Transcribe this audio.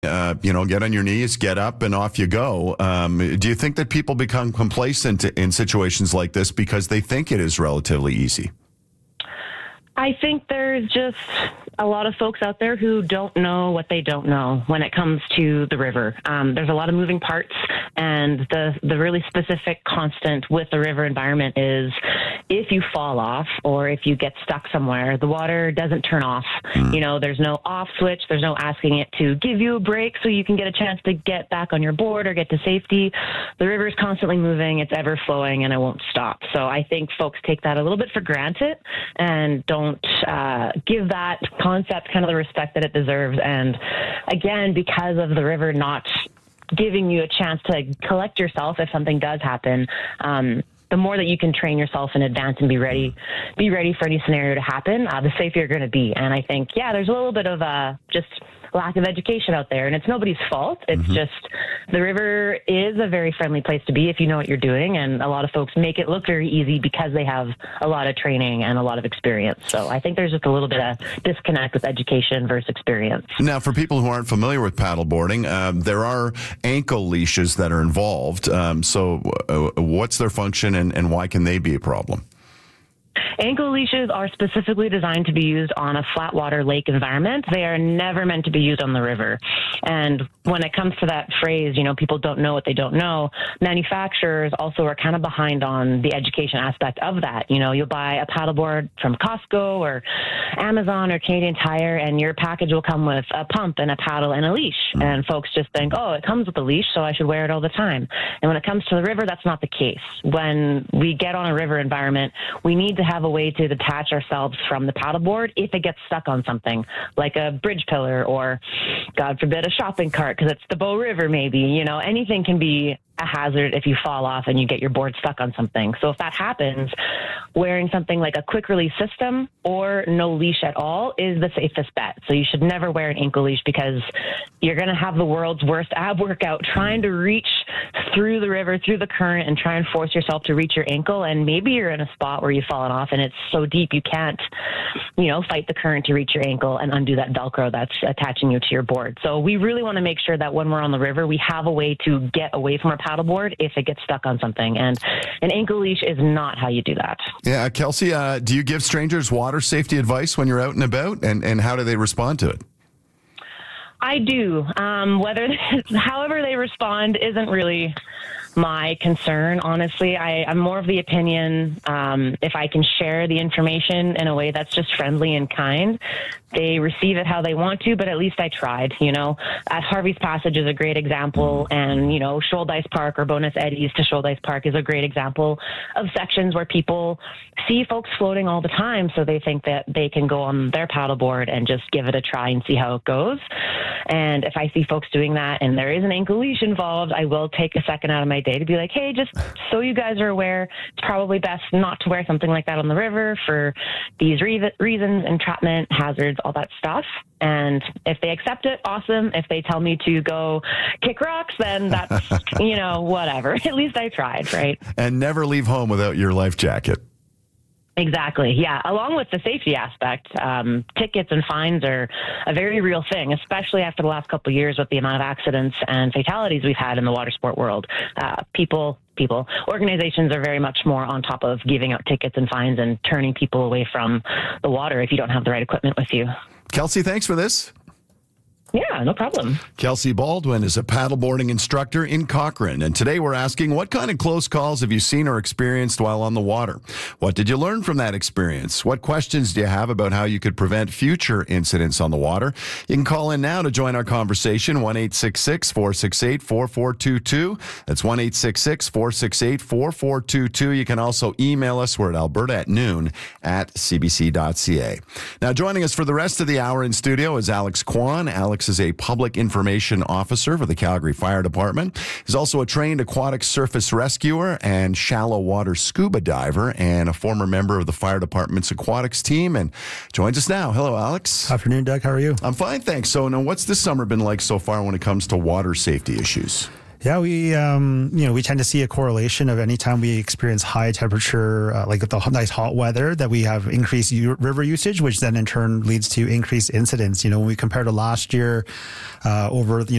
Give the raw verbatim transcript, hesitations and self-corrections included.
Uh, you know, get on your knees, get up, and off you go. Um, do you think that people become complacent in situations like this because they think it is relatively easy? I think there's just a lot of folks out there who don't know what they don't know when it comes to the river. Um, there's a lot of moving parts, and the, the really specific constant with the river environment is if you fall off or if you get stuck somewhere, the water doesn't turn off. Mm. You know, there's no off switch. There's no asking it to give you a break so you can get a chance to get back on your board or get to safety. The river is constantly moving. It's ever flowing, and it won't stop. So I think folks take that a little bit for granted and don't uh, give that concept kind of the respect that it deserves. And again, because of the river not giving you a chance to collect yourself if something does happen, um, the more that you can train yourself in advance and be ready, be ready for any scenario to happen, uh, the safer you're going to be. And I think, yeah, there's a little bit of uh, just lack of education out there, and it's nobody's fault. It's mm-hmm. just the river is a very friendly place to be if you know what you're doing, and a lot of folks make it look very easy because they have a lot of training and a lot of experience. So I think there's just a little bit of disconnect with education versus experience. Now, for people who aren't familiar with paddleboarding, um, there are ankle leashes that are involved. Um, so uh, what's their function, and, and why can they be a problem? Ankle leashes are specifically designed to be used on a flat water lake environment. They are never meant to be used on the river. And when it comes to that phrase, you know, people don't know what they don't know, manufacturers also are kind of behind on the education aspect of that. You know, you'll buy a paddleboard from Costco or Amazon or Canadian Tire, and your package will come with a pump and a paddle and a leash. And folks just think, oh, it comes with a leash, so I should wear it all the time. And when it comes to the river, that's not the case. When we get on a river environment, we need to have a way to detach ourselves from the paddleboard if it gets stuck on something like a bridge pillar or, God forbid, a shopping cart because it's the Bow River maybe. You know, anything can be a hazard if you fall off and you get your board stuck on something. So if that happens, wearing something like a quick release system or no leash at all is the safest bet. So you should never wear an ankle leash because you're going to have the world's worst ab workout trying to reach through the river, through the current, and try and force yourself to reach your ankle. And maybe you're in a spot where you've fallen off and it's so deep you can't, you know, fight the current to reach your ankle and undo that Velcro that's attaching you to your board. So we really want to make sure that when we're on the river, we have a way to get away from our paddleboard if it gets stuck on something. And an ankle leash is not how you do that. Yeah, Kelsey, uh, do you give strangers water safety advice when you're out and about? And, and how do they respond to it? I do. Um, whether, however they respond isn't really my concern, honestly. I, I'm more of the opinion, um, if I can share the information in a way that's just friendly and kind, they receive it how they want to, but at least I tried, you know. At Harvey's Passage is a great example, and, you know, Shoaldice Park or Bonus Eddies to Shoaldice Park is a great example of sections where people see folks floating all the time, so they think that they can go on their paddleboard and just give it a try and see how it goes. And if I see folks doing that and there is an ankle leash involved, I will take a second out of my day to be like, hey, just so you guys are aware, it's probably best not to wear something like that on the river for these re- reasons, entrapment, hazards, all that stuff. And if they accept it, awesome. If they tell me to go kick rocks, then that's, you know, whatever. At least I tried, right? And never leave home without your life jacket. Exactly. Yeah. Along with the safety aspect, um, tickets and fines are a very real thing, especially after the last couple of years with the amount of accidents and fatalities we've had in the water sport world. Uh, people, people, organizations are very much more on top of giving out tickets and fines and turning people away from the water if you don't have the right equipment with you. Kelsey, thanks for this. Yeah, no problem. Kelsey Baldwin is a paddleboarding instructor in Cochrane, and today we're asking, what kind of close calls have you seen or experienced while on the water? What did you learn from that experience? What questions do you have about how you could prevent future incidents on the water? You can call in now to join our conversation, one eight six six, four six eight, four four two two. That's one eight six six, four six eight, four four two two. You can also email us. We're at alberta at noon at c b c dot c a. Now, joining us for the rest of the hour in studio is Alex Kwan. Alex is a public information officer for the Calgary Fire Department. He's also a trained aquatic surface rescuer and shallow water scuba diver, and a former member of the fire department's aquatics team, and joins us now. Hello, Alex. Afternoon, Doug. How are you? I'm fine, thanks. So now, what's this summer been like so far when it comes to water safety issues? Yeah, we um, you know we tend to see a correlation of anytime we experience high temperature, uh, like the nice hot weather, that we have increased u- river usage, which then in turn leads to increased incidents. You know, when we compare to last year, uh, over you know.